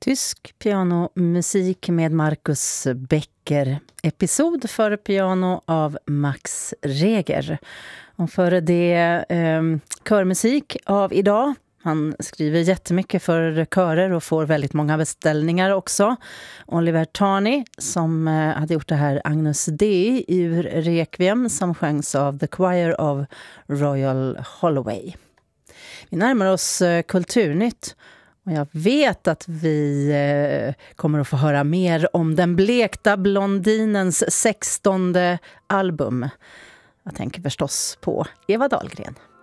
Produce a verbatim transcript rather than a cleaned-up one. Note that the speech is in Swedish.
Tysk pianomusik med Markus Becker. Episod för piano av Max Reger. Och före det eh, körmusik av idag. Han skriver jättemycket för körer och får väldigt många beställningar också. Oliver Tarney som eh, hade gjort det här Agnus Dei ur Requiem som sjöngs av The Choir of Royal Holloway. Vi närmar oss eh, Kulturnytt. Och jag vet att vi eh, kommer att få höra mer om den blekta blondinens sextonde album. Jag tänker förstås på Eva Dahlgren.